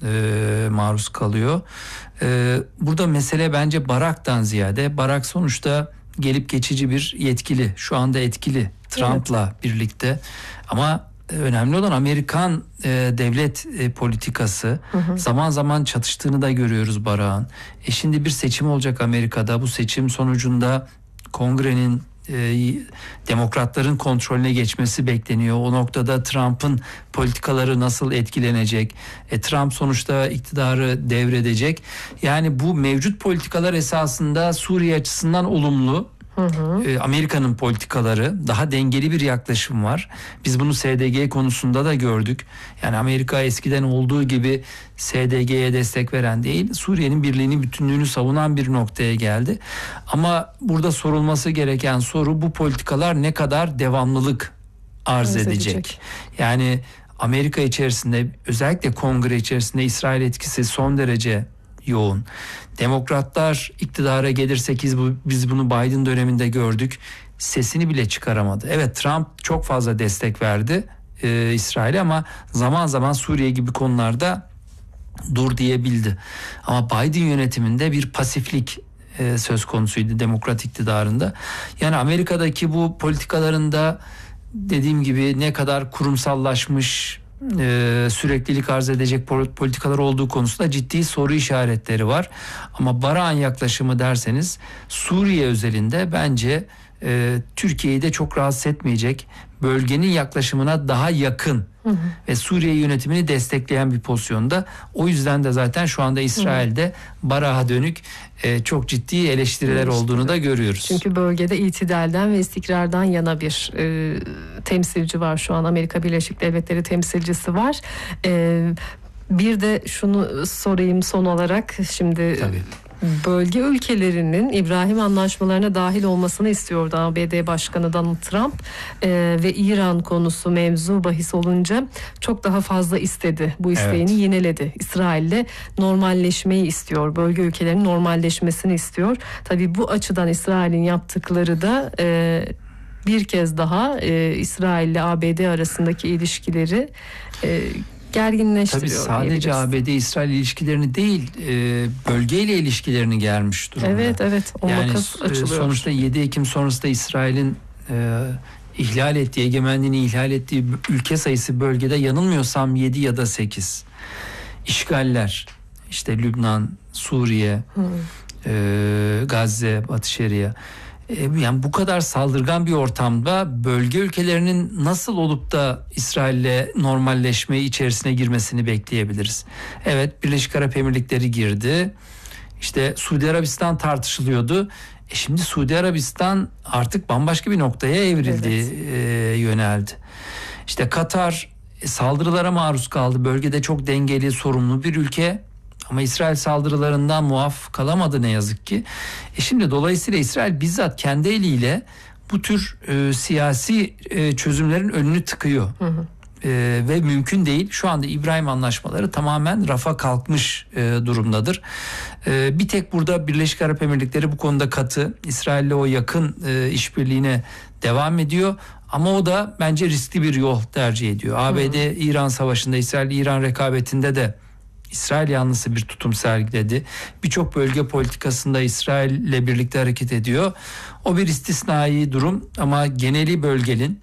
maruz kalıyor. Burada mesele bence Barak'tan ziyade, Barak sonuçta gelip geçici bir yetkili, şu anda etkili Trump'la birlikte, ama önemli olan Amerikan devlet politikası. Zaman zaman çatıştığını da görüyoruz Barak'ın. Şimdi bir seçim olacak Amerika'da. Bu seçim sonucunda Kongre'nin demokratların kontrolüne geçmesi bekleniyor. O noktada Trump'ın politikaları nasıl etkilenecek? Trump sonuçta iktidarı devredecek. Yani bu mevcut politikalar esasında Suriye açısından olumlu. Amerika'nın politikaları, daha dengeli bir yaklaşım var. Biz bunu SDG konusunda da gördük. Yani Amerika eskiden olduğu gibi SDG'ye destek veren değil, Suriye'nin birliğini, bütünlüğünü savunan bir noktaya geldi. Ama burada sorulması gereken soru, bu politikalar ne kadar devamlılık arz edecek? Yani Amerika içerisinde, özellikle Kongre içerisinde İsrail etkisi son derece yoğun. Demokratlar iktidara gelirse, ki biz bunu Biden döneminde gördük, sesini bile çıkaramadı. Evet, Trump çok fazla destek verdi İsrail'e, ama zaman zaman Suriye gibi konularda dur diyebildi. Ama Biden yönetiminde bir pasiflik söz konusuydu demokrat iktidarında. Yani Amerika'daki bu politikalarında dediğim gibi ne kadar kurumsallaşmış, süreklilik arz edecek politikalar olduğu konusunda ciddi soru işaretleri var. Ama Barak'ın yaklaşımı derseniz, Suriye özelinde bence Türkiye'yi de çok rahatsız etmeyecek, bölgenin yaklaşımına daha yakın ve Suriye yönetimini destekleyen bir pozisyonda. O yüzden de zaten şu anda İsrail'de Barak'a dönük çok ciddi eleştiriler olduğunu da görüyoruz. Çünkü bölgede itidalden ve istikrardan yana bir temsilci var şu an. Amerika Birleşik Devletleri temsilcisi var. Bir de şunu sorayım son olarak. Şimdi tabii, bölge ülkelerinin İbrahim anlaşmalarına dahil olmasını istiyordu ABD Başkanı Donald Trump ve İran konusu mevzu bahis olunca çok daha fazla istedi. Bu isteğini yineledi. İsrail'le normalleşmeyi istiyor. Bölge ülkelerinin normalleşmesini istiyor. Tabii bu açıdan İsrail'in yaptıkları da bir kez daha İsrail ile ABD arasındaki ilişkileri gerginleştiriyor. Tabii sadece ABD-İsrail ilişkilerini değil, bölgeyle ilişkilerini germiş durumda. Evet. O yani açılıyor. Sonuçta 7 Ekim sonrasında İsrail'in ihlal ettiği, egemenliğini ihlal ettiği ülke sayısı bölgede yanılmıyorsam 7 ya da 8. İşgaller, işte Lübnan, Suriye, Gazze, Batı Şeria. Yani bu kadar saldırgan bir ortamda bölge ülkelerinin nasıl olup da İsrail'le normalleşme içerisine girmesini bekleyebiliriz? Evet, Birleşik Arap Emirlikleri girdi. İşte Suudi Arabistan tartışılıyordu. Şimdi Suudi Arabistan artık bambaşka bir noktaya evrildi, yöneldi. İşte Katar saldırılara maruz kaldı. Bölgede çok dengeli, sorumlu bir ülke. Ama İsrail saldırılarından muaf kalamadı ne yazık ki. Şimdi dolayısıyla İsrail bizzat kendi eliyle bu tür siyasi çözümlerin önünü tıkıyor. Ve mümkün değil. Şu anda İbrahim anlaşmaları tamamen rafa kalkmış durumdadır. Bir tek burada Birleşik Arap Emirlikleri bu konuda katı. İsrail'le o yakın işbirliğine devam ediyor. Ama o da bence riskli bir yol tercih ediyor. ABD-İran savaşında, İsrail-İran rekabetinde de İsrail yanlısı bir tutum sergiledi. Birçok bölge politikasında İsrail ile birlikte hareket ediyor. O bir istisnai durum, ama geneli bölgenin,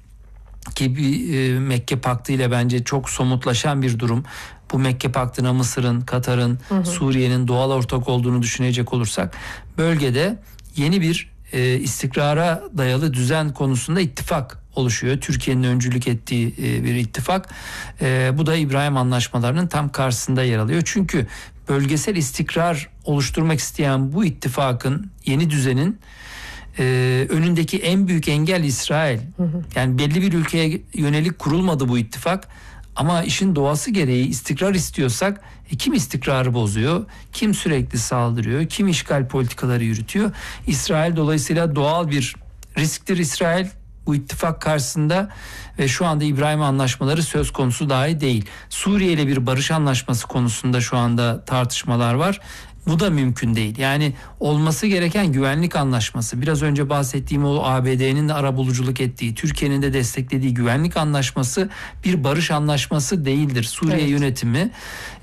ki bir Mekke Paktı ile bence çok somutlaşan bir durum. Bu Mekke Paktı'na Mısır'ın, Katar'ın, Suriye'nin doğal ortak olduğunu düşünecek olursak, bölgede yeni bir istikrara dayalı düzen konusunda ittifak oluşuyor. Türkiye'nin öncülük ettiği bir ittifak. Bu da İbrahim anlaşmalarının tam karşısında yer alıyor. Çünkü bölgesel istikrar oluşturmak isteyen bu ittifakın, yeni düzenin önündeki en büyük engel İsrail. Yani belli bir ülkeye yönelik kurulmadı bu ittifak. Ama işin doğası gereği istikrar istiyorsak kim istikrarı bozuyor? Kim sürekli saldırıyor? Kim işgal politikaları yürütüyor? İsrail dolayısıyla doğal bir risktir İsrail bu ittifak karşısında ve şu anda İbrahim anlaşmaları söz konusu dahi değil. Suriye ile bir barış anlaşması konusunda şu anda tartışmalar var. Bu da mümkün değil. Yani olması gereken güvenlik anlaşması, biraz önce bahsettiğim o ABD'nin de arabuluculuk ettiği, Türkiye'nin de desteklediği güvenlik anlaşması bir barış anlaşması değildir. Suriye yönetimi